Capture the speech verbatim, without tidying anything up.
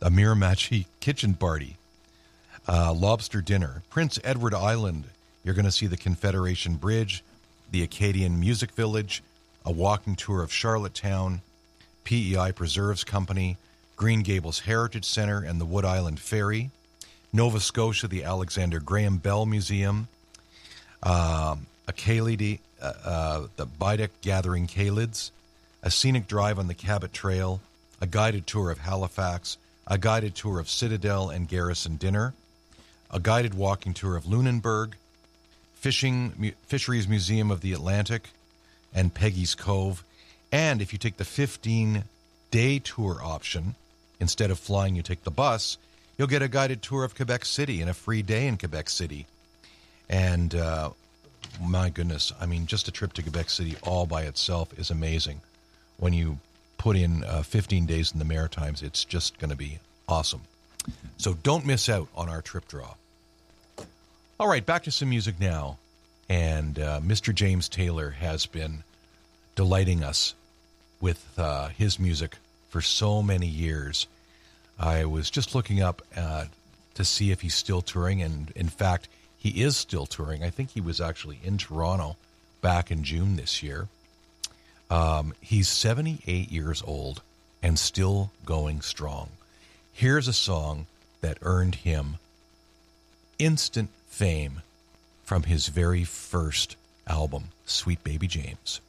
a Miramachi kitchen party, uh, lobster dinner, Prince Edward Island. You're going to see the Confederation Bridge, the Acadian Music Village, a walking tour of Charlottetown, P E I Preserves Company, Green Gables Heritage Center and the Wood Island Ferry, Nova Scotia, the Alexander Graham Bell Museum, um, a Caelid, uh, uh, the Bidec Gathering Caelids, a scenic drive on the Cabot Trail, a guided tour of Halifax, a guided tour of Citadel and Garrison Dinner, a guided walking tour of Lunenburg, Fishing Fisheries Museum of the Atlantic, and Peggy's Cove. And if you take the fifteen-day tour option, instead of flying, you take the bus, you'll get a guided tour of Quebec City and a free day in Quebec City. And uh, my goodness, I mean, just a trip to Quebec City all by itself is amazing. When you put in uh, fifteen days in the Maritimes, it's just going to be awesome. So don't miss out on our trip draw. All right, back to some music now. And uh, Mister James Taylor has been delighting us with uh, his music for so many years. I was just looking up uh, to see if he's still touring, and in fact, he is still touring. I think he was actually in Toronto back in June this year. Um, he's seventy-eight years old and still going strong. Here's a song that earned him instant fame from his very first album, Sweet Baby James.